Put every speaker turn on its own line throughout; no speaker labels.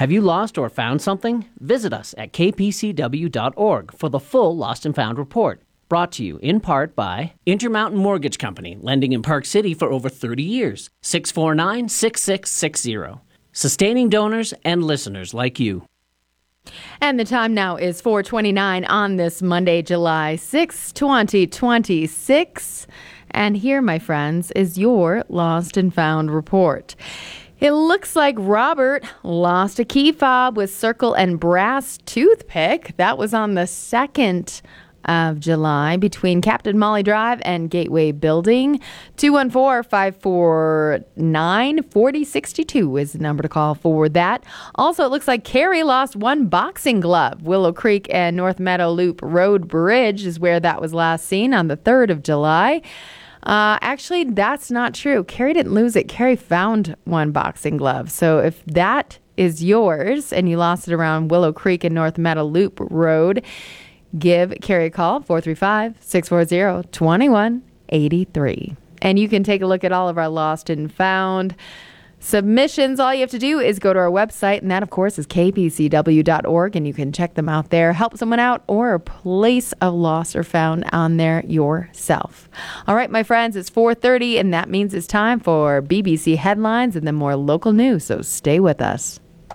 Have you lost or found something? Visit us at kpcw.org for the full Lost and Found report. Brought to you in part by Intermountain Mortgage Company, lending in Park City for over 30 years. 649-6660. Sustaining donors and listeners like you.
And the time now is 4:29 on this Monday, July 6, 2026. And here, my friends, is your Lost and Found report. It looks like Robert lost a key fob with circle and brass toothpick. That was on the 2nd of July between Captain Molly Drive and Gateway Building. 214-549-4062 is the number to call for that. Also, it looks like Carrie lost one boxing glove. Willow Creek and North Meadow Loop Road Bridge is where that was last seen on the 3rd of July. Actually, that's not true. Carrie didn't lose it. Carrie found one boxing glove. So if that is yours and you lost it around Willow Creek and North Meadow Loop Road, give Carrie a call, 435-640-2183. And you can take a look at all of our Lost and Found submissions. All you have to do is go to our website, and that, of course, is kpcw.org, and you can check them out there, help someone out, or place a lost or found on there yourself. All right, my friends, it's 4:30, and that means it's time for BBC headlines and then more local news, so stay with us.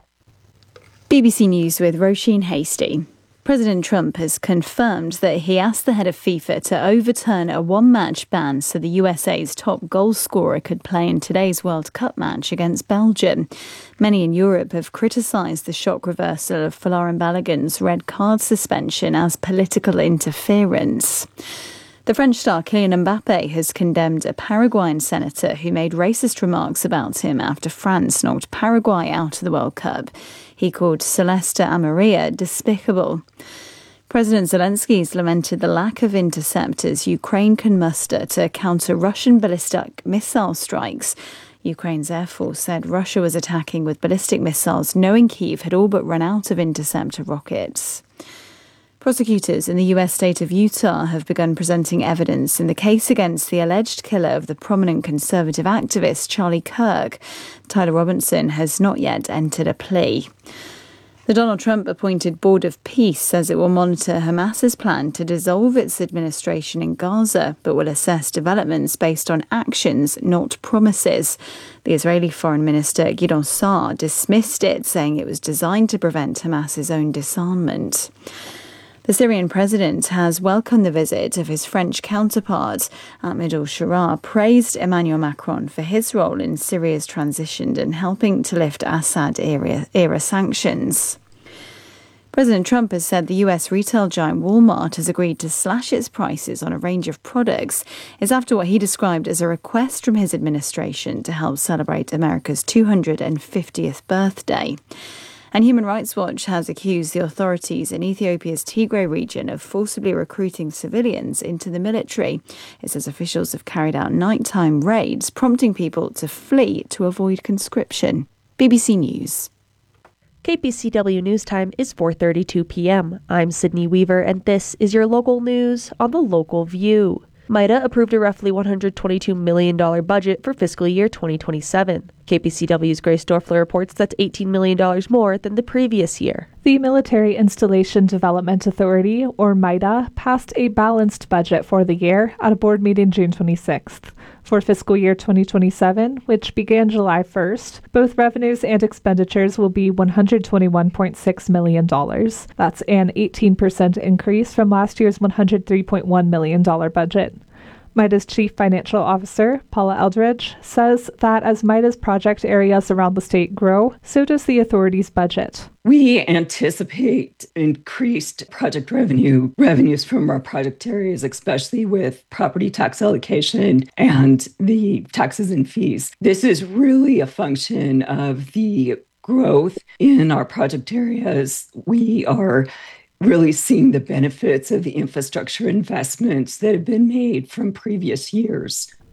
BBC News with Roisin Hasty. President Trump has confirmed that he asked the head of FIFA to overturn a one-match ban so the USA's top goal scorer could play in today's World Cup match against Belgium. Many in Europe have criticised the shock reversal of Folarin Balogun's red card suspension as political interference. The French star Kylian Mbappe has condemned a Paraguayan senator who made racist remarks about him after France knocked Paraguay out of the World Cup. He called Celeste Amarilla despicable. President Zelensky's lamented the lack of interceptors Ukraine can muster to counter Russian ballistic missile strikes. Ukraine's Air Force said Russia was attacking with ballistic missiles, knowing Kyiv had all but run out of interceptor rockets. Prosecutors in the U.S. state of Utah have begun presenting evidence in the case against the alleged killer of the prominent conservative activist Charlie Kirk. Tyler Robinson has not yet entered a plea. The Donald Trump-appointed Board of Peace says it will monitor Hamas's plan to dissolve its administration in Gaza, but will assess developments based on actions, not promises. The Israeli Foreign Minister Gideon Saar dismissed it, saying it was designed to prevent Hamas's own disarmament. The Syrian president has welcomed the visit of his French counterpart. Ahmed al-Sharaa praised Emmanuel Macron for his role in Syria's transition and helping to lift Assad-era sanctions. President Trump has said the US retail giant Walmart has agreed to slash its prices on a range of products. It's after what he described as a request from his administration to help celebrate America's 250th birthday. And Human Rights Watch has accused the authorities in Ethiopia's Tigray region of forcibly recruiting civilians into the military. It says officials have carried out nighttime raids, prompting people to flee to avoid conscription. BBC News.
KPCW News Time is 4:32 p.m. I'm Sydney Weaver, and this is your local news on the Local View. MITA approved a roughly $122 million budget for fiscal year 2027. KPCW's Grace Dorfler reports that's $18 million more than the previous year.
The Military Installation Development Authority, or MITA, passed a balanced budget for the year at a board meeting June 26th. For fiscal year 2027, which began July 1st, both revenues and expenditures will be $121.6 million. That's an 18% increase from last year's $103.1 million budget. MITA's Chief Financial Officer, Paula Eldridge, says that as MITA's project areas around the state grow, so does the authority's budget.
We anticipate increased project revenues from our project areas, especially with property tax allocation and the taxes and fees. This is really a function of the growth in our project areas. We are really seeing the benefits of the infrastructure investments that have been made from previous years.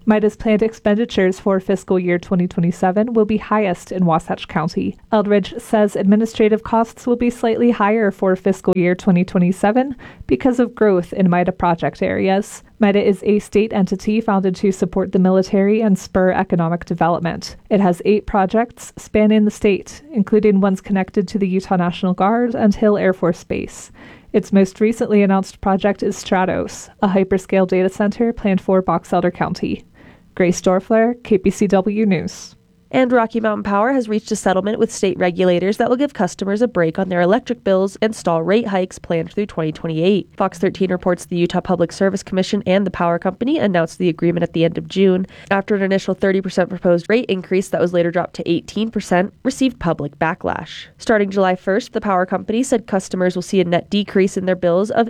MIDA's planned expenditures for fiscal year 2027 will be highest in Wasatch County. Eldridge says administrative costs will be slightly higher for fiscal year 2027 because of growth in MIDA project areas. MIDA is a state entity founded to support the military and spur economic development. It has 8 projects spanning the state, including ones connected to the Utah National Guard and Hill Air Force Base. Its most recently announced project is Stratos, a hyperscale data center planned for Box Elder County. Grace Dorfler, KPCW News.
And Rocky Mountain Power has reached a settlement with state regulators that will give customers a break on their electric bills and stall rate hikes planned through 2028. Fox 13 reports the Utah Public Service Commission and the power company announced the agreement at the end of June after an initial 30% proposed rate increase that was later dropped to 18% received public backlash. Starting July 1st, the power company said customers will see a net decrease in their bills of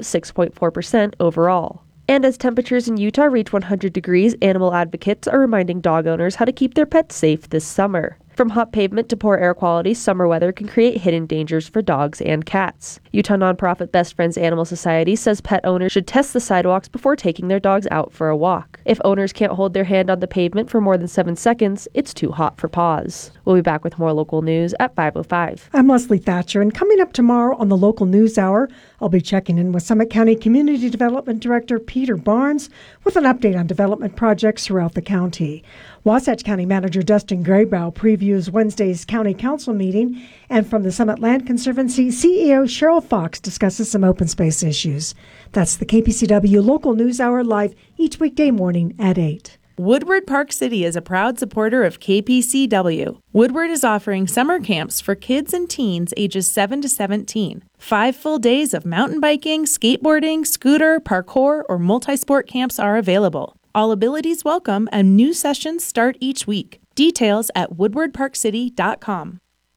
6.4% overall. And as temperatures in Utah reach 100 degrees, animal advocates are reminding dog owners how to keep their pets safe this summer. From hot pavement to poor air quality, summer weather can create hidden dangers for dogs and cats. Utah nonprofit Best Friends Animal Society says pet owners should test the sidewalks before taking their dogs out for a walk. If owners can't hold their hand on the pavement for more than 7 seconds, it's too hot for paws. We'll be back with more local news at 5:05.
I'm Leslie Thatcher, and coming up tomorrow on the Local News Hour, I'll be checking in with Summit County Community Development Director Peter Barnes with an update on development projects throughout the county. Wasatch County Manager Dustin Graybow previews Wednesday's County Council meeting, and from the Summit Land Conservancy, CEO Cheryl Fox discusses some open space issues. That's the KPCW Local News Hour, live each weekday morning at 8.
Woodward Park City is a proud supporter of KPCW. Woodward is offering summer camps for kids and teens ages 7 to 17. 5 full days of mountain biking, skateboarding, scooter, parkour, or multi-sport camps are available. All abilities welcome, and new sessions start each week. Details at woodwardparkcity.com.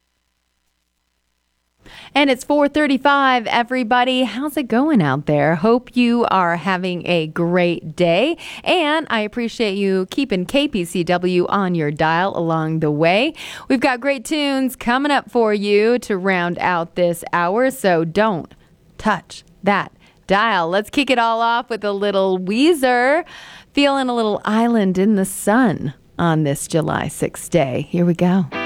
And it's 4:35, everybody. How's it going out there? Hope you are having a great day. And I appreciate you keeping KPCW on your dial along the way. We've got great tunes coming up for you to round out this hour, so don't touch that dial. Let's kick it all off with a little Weezer. Feeling a little island in the sun on this July 6th day. Here we go.